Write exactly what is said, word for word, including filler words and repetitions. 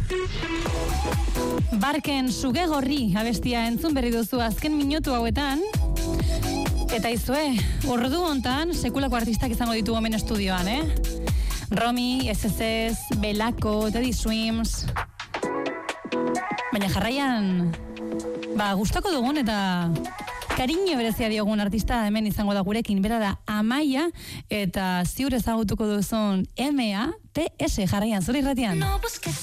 Barken suge gorri abestia entzun berri duzu azken minutu hauetan. Eta izue, ordu hontan sekulako artistak izango ditugu hemen estudioan, eh? Romy, S S S, Belako, Teddy Swims. Baina jarraian, ba, gustako dugun eta kariño berezia diogun artista hemen izango da gurekin, bera da Amaia, eta ziur ezagutuko duzun M A T S jarraian, zure irratian.